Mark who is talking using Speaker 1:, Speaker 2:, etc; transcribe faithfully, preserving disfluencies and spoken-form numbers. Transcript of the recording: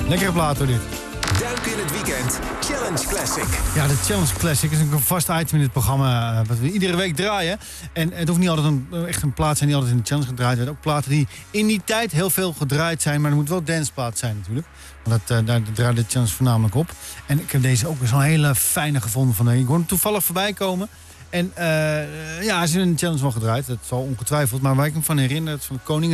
Speaker 1: Lekkere plaat hoor dit.
Speaker 2: Duik in het weekend. Challenge Classic.
Speaker 1: Ja, de Challenge Classic is een vast item in dit programma. Uh, wat we iedere week draaien. En het hoeft niet altijd een, echt een plaat zijn die altijd in de Challenge gedraaid werd. Ook platen die in die tijd heel veel gedraaid zijn. Maar er moet wel danceplaat zijn natuurlijk. Want dat, uh, daar draait de Challenge voornamelijk op. En ik heb deze ook zo'n hele fijne gevonden van. Ik hoor hem toevallig voorbij komen. En uh, ja, hij is in de Challenge wel gedraaid. Dat zal ongetwijfeld. Maar waar ik hem van herinner, het van de Koning.